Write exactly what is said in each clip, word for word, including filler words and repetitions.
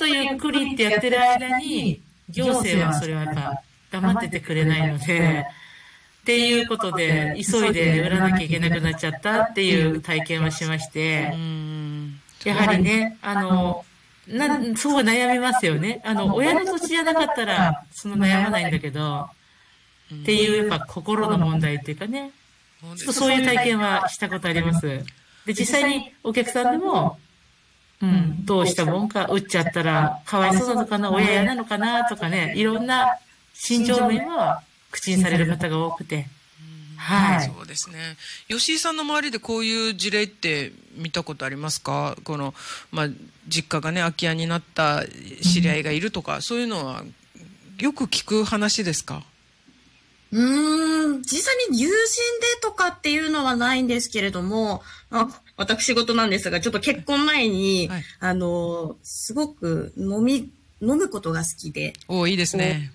ゆっくりってやってる間に、行政はそれはやっぱ黙っててくれないので、っていうことで、急いで売らなきゃいけなくなっちゃったっていう体験をしまして、やはりね、あの、な、すごい悩みますよね。あの、親の土地じゃなかったら、その悩まないんだけど、っていう、やっぱ心の問題っていうかね、ちょっとそういう体験はしたことあります。で、実際にお客さんでも、うん、どうしたもんか、打っちゃったら、かわいそうなのかな、親嫌なのかな、とかね、いろんな心情面は口にされる方が多くて。はい。 そうですね。吉井さんの周りでこういう事例って見たことありますか？この、まあ、実家がね、空き家になった知り合いがいるとか、そういうのはよく聞く話ですか？ うーん、実際に友人でとかっていうのはないんですけれども、あ、私事なんですが、ちょっと結婚前に、はい、あの、すごく飲み、飲むことが好きで。 お、いいですね。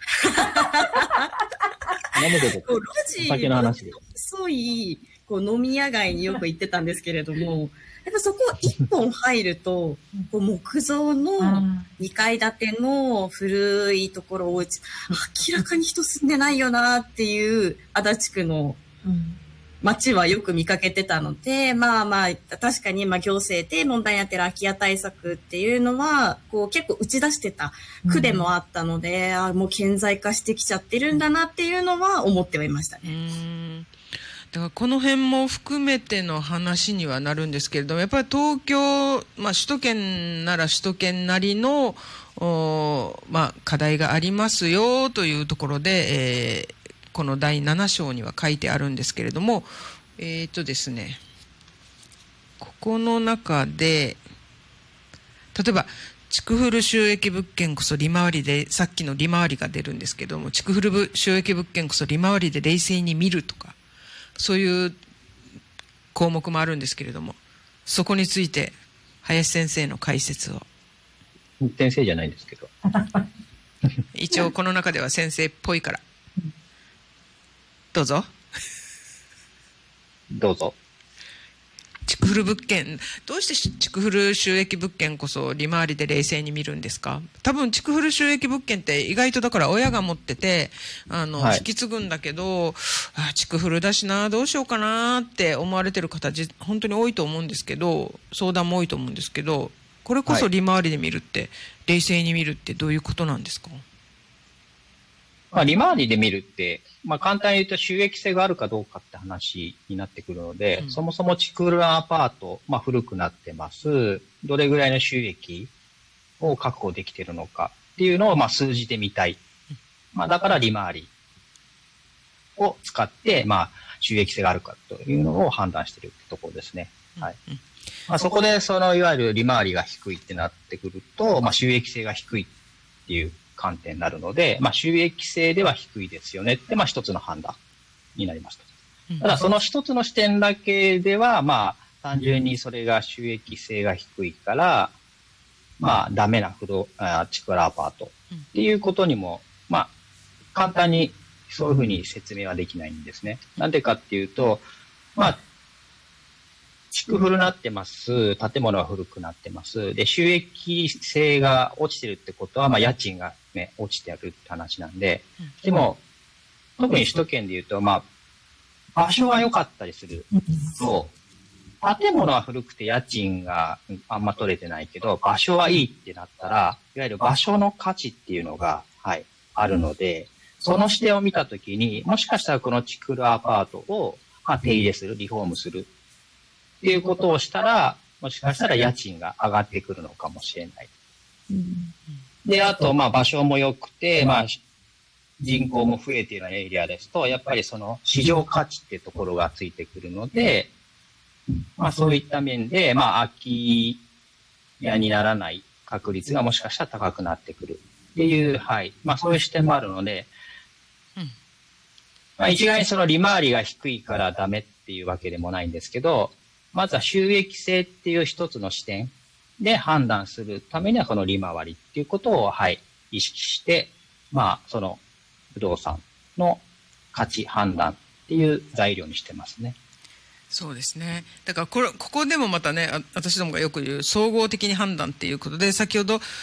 飲むこと。 路地の細い、こう飲み屋街によく行ってたんですけれども、やっぱそこ一本入ると、こう木造のにかい建ての古いところお家、明らかに人住んでないよなっていう足立区の街はよく見かけてたので、まあまあ、確かにまあ行政で問題になってる空き家対策っていうのは、こう結構打ち出してた区でもあったので、うん、あもう顕在化してきちゃってるんだなっていうのは思ってはいましたね。 うんだからこの辺も含めての話にはなるんですけれども、やっぱり東京、まあ、首都圏なら首都圏なりの、まあ、課題がありますよというところで、えー、このだいなな章には書いてあるんですけれども、えーとですね、ここの中で、例えば、築古収益物件こそ利回りで、さっきの利回りが出るんですけども、築古収益物件こそ利回りで冷静に見るとか、そういう項目もあるんですけれども、そこについて林先生の解説を。 先生じゃないんですけど。 一応この中では先生っぽいから。どうぞ。 どうぞ。 築古物件、どうして築古収益物件こそ利回りで冷静に見るんですか？多分築古収益物件って意外とだから親が持ってて、あの、はい、引き継ぐんだけど、あ、築古だしな、どうしようかなって思われてる方、本当に多いと思うんですけど、相談も多いと思うんですけど、これこそ利回りで見るって、はい、冷静に見るってどういうことなんですか？ まあ、利回りで見るって、まあ、簡単に言うと収益性があるかどうかって話になってくるので、うん、そもそも築古アパート、まあ、古くなってます。どれぐらいの収益を確保できているのかっていうのを、まあ、数字で見たい。まあ、だから利回りを使って、まあ、収益性があるかというのを判断しているってところですね。はい。まあ、そこで、その、いわゆる利回りが低いってなってくると、まあ、収益性が低いっていう観点になるので、まあ、収益性では低いですよねって、まあ、一つの判断になりました。ただ、その一つの視点だけでは、まあ、単純にそれが収益性が低いから、まあ、ダメな不動、築古アパートっていうことにも、まあ、簡単にそういうふうに説明はできないんですね。なんでかっていうと、まあ、築古なってます。建物は古くなってます。で、収益性が落ちてるってことは、まあ、家賃がね、落ちてるって話なんで、でも、特に首都圏で言うと、まあ、場所が良かったりすると、建物は古くて家賃があんま取れてないけど、場所はいいってなったら、いわゆる場所の価値っていうのが、はい、あるので、その視点を見たときに、もしかしたらこの築古アパートを、まあ、手入れする、リフォームするっていうことをしたら、もしかしたら家賃が上がってくるのかもしれない。で、あと、まあ、場所も良くて、まあ、人口も増えているエリアですと、やっぱりその市場価値っていうところがついてくるので、まあ、そういった面で、まあ、空き家にならない確率がもしかしたら高くなってくるっていう、はい。まあ、そういう視点もあるので、まあ、一概にその利回りが低いからダメっていうわけでもないんですけど、まずは収益性っていう一つの視点で判断するためにはこの利回りっていうことを、はい、意識して、まあ、その不動産の価値判断っていう材料にしてますね。 そうですね。だからこれ、ここでもまたね、私どもがよく言う総合的に判断っていうことで、先ほど